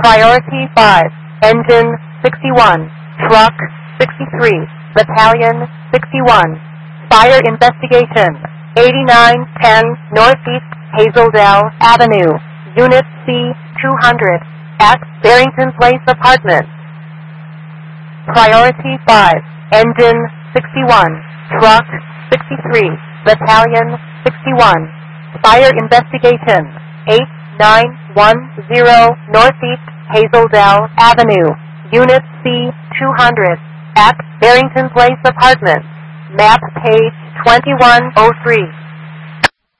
Priority 5, Engine 61, Truck 63, Battalion 61. Fire investigation, 8910 Northeast Hazeldale Avenue, Unit C 200, at Barrington Place Apartments. Priority 5, Engine 61, Truck 63, Battalion 61. Fire investigation, 8910 Northeast Hazeldale Avenue, Unit C 200, at Barrington Place Apartments. Map page 2103.